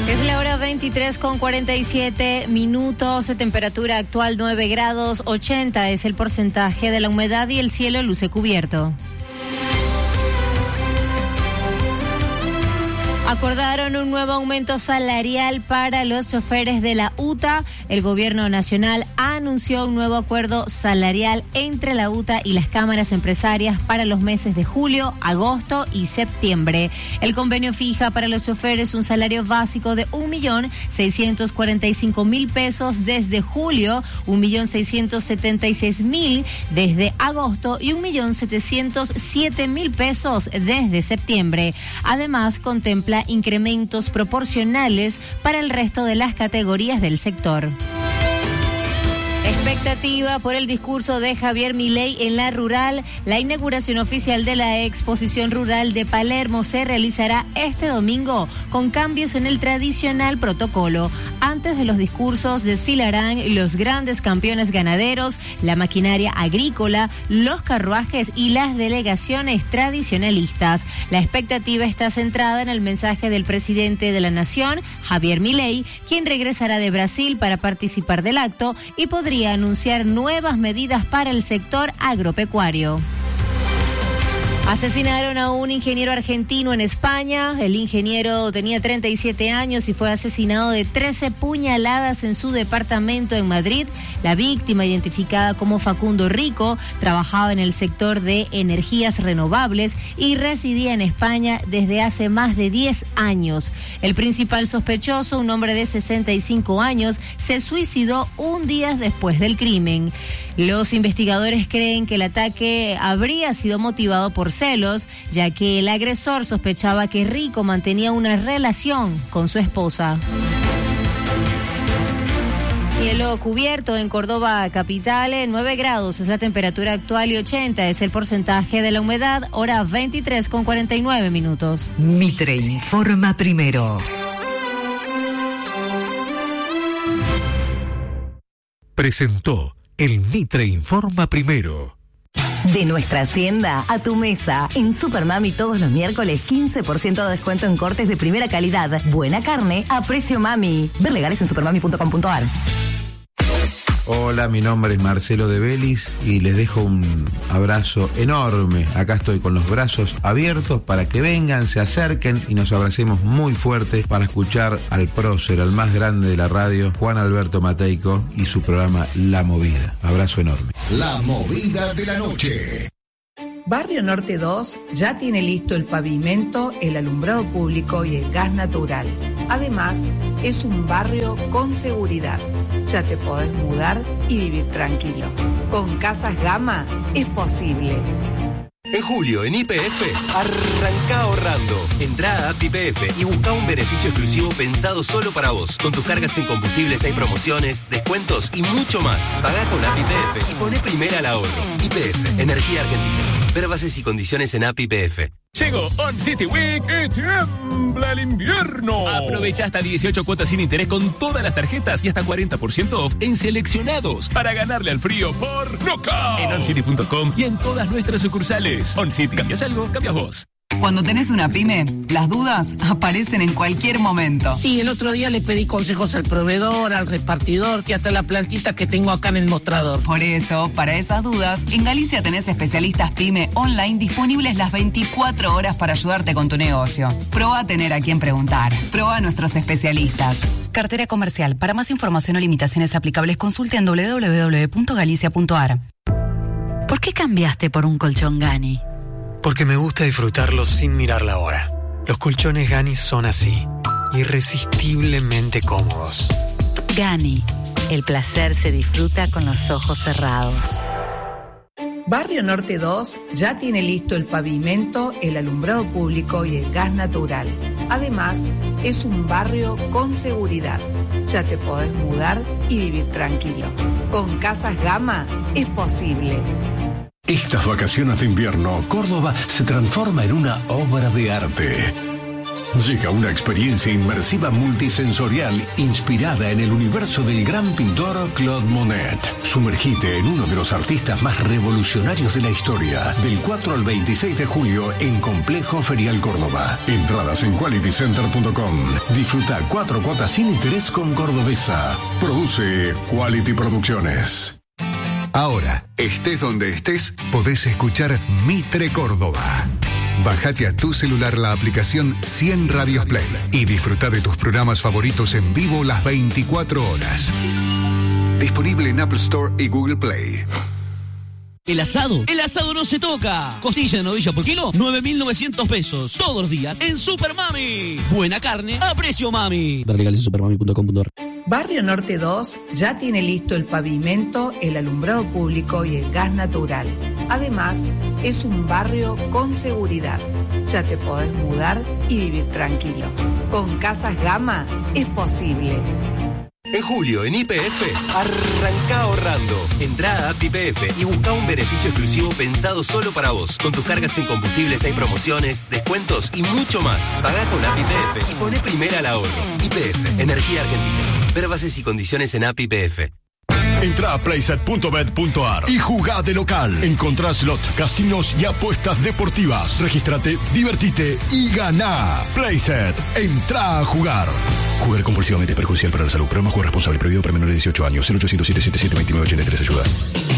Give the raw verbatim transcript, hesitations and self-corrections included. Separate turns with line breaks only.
Es la hora veintitrés con cuarenta y siete minutos, temperatura actual nueve grados, ochenta es el porcentaje de la humedad y el cielo luce cubierto. Acordaron un nuevo aumento salarial para los choferes de la U T A. El gobierno nacional anunció un nuevo acuerdo salarial entre la U T A y las cámaras empresarias para los meses de julio, agosto y septiembre. El convenio fija para los choferes un salario básico de un millón seiscientos cuarenta y cinco mil pesos desde julio, un millón seiscientos setenta y seis mil desde agosto y un millón setecientos siete mil pesos desde septiembre. Además, contempla incrementos proporcionales para el resto de las categorías del sector. Expectativa por el discurso de Javier Milei en la rural. La inauguración oficial de la exposición rural de Palermo se realizará este domingo con cambios en el tradicional protocolo. Antes de los discursos desfilarán los grandes campeones ganaderos, la maquinaria agrícola, los carruajes y las delegaciones tradicionalistas. La expectativa está centrada en el mensaje del presidente de la Nación, Javier Milei, quien regresará de Brasil para participar del acto y podría anunciar nuevas medidas para el sector agropecuario. Asesinaron a un ingeniero argentino en España. El ingeniero tenía treinta y siete años y fue asesinado de trece puñaladas en su departamento en Madrid. La víctima, identificada como Facundo Rico, trabajaba en el sector de energías renovables y residía en España desde hace más de diez años. El principal sospechoso, un hombre de sesenta y cinco años, se suicidó un día después del crimen. Los investigadores creen que el ataque habría sido motivado por celos, ya que el agresor sospechaba que Rico mantenía una relación con su esposa. Cielo cubierto en Córdoba capital, nueve grados es la temperatura actual y ochenta es el porcentaje de la humedad, hora veintitrés con cuarenta y nueve minutos.
Mitre informa primero.
Presentó el Mitre informa primero.
De nuestra hacienda a tu mesa. En Supermami todos los miércoles quince por ciento de descuento en cortes de primera calidad. Buena carne a precio mami. Ver legales en supermami punto com punto ar.
Hola, mi nombre es Marcelo de Vélez y les dejo un abrazo enorme. Acá estoy con los brazos abiertos para que vengan, se acerquen y nos abracemos muy fuerte para escuchar al prócer, al más grande de la radio, Juan Alberto Mateico y su programa La Movida. Abrazo enorme.
La Movida de la Noche.
Barrio Norte dos ya tiene listo el pavimento, el alumbrado público y el gas natural. Además, es un barrio con seguridad. Ya te podés mudar y vivir tranquilo. Con Casas Gama es posible.
En julio, en Y P F, arranca ahorrando. Entrá a App Y P F y busca un beneficio exclusivo pensado solo para vos. Con tus cargas en combustibles hay promociones, descuentos y mucho más. Pagá con App Y P F y poné primera al ahorro. Y P F, Energía Argentina. Ver bases y condiciones en App Y P F.
Llegó On City Week y tiembla el invierno. Aprovecha hasta dieciocho cuotas sin interés con todas las tarjetas y hasta cuarenta por ciento off en seleccionados para ganarle al frío por Knockout. En on city punto com y en todas nuestras sucursales. On City, ¿cambias algo? Cambias vos.
Cuando tenés una pyme, las dudas aparecen en cualquier momento.
Sí, el otro día le pedí consejos al proveedor, al repartidor y hasta la plantita que tengo acá en el mostrador.
Por eso, para esas dudas, en Galicia tenés especialistas pyme online disponibles las veinticuatro horas para ayudarte con tu negocio. Proba a tener a quien preguntar. Proba a nuestros especialistas. Cartera comercial. Para más información o limitaciones aplicables, consulte en doble u doble u doble u punto galicia punto ar.
¿Por qué cambiaste por un colchón Gani?
Porque me gusta disfrutarlos sin mirar la hora. Los colchones Gani son así, irresistiblemente cómodos.
Gani, el placer se disfruta con los ojos cerrados.
Barrio Norte dos ya tiene listo el pavimento, el alumbrado público y el gas natural. Además, es un barrio con seguridad. Ya te podés mudar y vivir tranquilo. Con Casas Gama es posible.
Estas vacaciones de invierno, Córdoba se transforma en una obra de arte. Llega una experiencia inmersiva multisensorial inspirada en el universo del gran pintor Claude Monet. Sumergite en uno de los artistas más revolucionarios de la historia. Del cuatro al veintiséis de julio en Complejo Ferial Córdoba. Entradas en quality center punto com. Disfruta cuatro cuotas sin interés con Cordobesa. Produce Quality Producciones.
Ahora, estés donde estés, podés escuchar Mitre Córdoba. Bájate a tu celular la aplicación cien Radios Play y disfruta de tus programas favoritos en vivo las veinticuatro horas. Disponible en Apple Store y Google Play.
El asado, el asado no se toca. Costilla de novilla por kilo, nueve mil novecientos pesos. Todos los días en Super Mami. Buena carne a precio mami. Ver legales en supermami punto com punto ar.
Barrio Norte dos ya tiene listo el pavimento, el alumbrado público y el gas natural. Además, es un barrio con seguridad. Ya te podés mudar y vivir tranquilo. Con Casas Gama es posible.
En julio, en Y P F, arranca ahorrando. Entrá a App Y P F y busca un beneficio exclusivo pensado solo para vos. Con tus cargas en combustibles hay promociones, descuentos y mucho más. Pagá con App Y P F y poné primera al ahorro. Y P F, Energía Argentina. Ver bases y condiciones en App Y P F.
Entrá a playset punto bet punto ar y jugá de local. Encontrá slot, casinos y apuestas deportivas. Regístrate, divertite y ganá. Playset, entrá a jugar. Jugar compulsivamente es perjudicial para la salud. Programa Juego Responsable prohibido para menores de dieciocho años. cero ochocientos, setecientos setenta y siete, veintinueve ochenta y tres. Ayuda.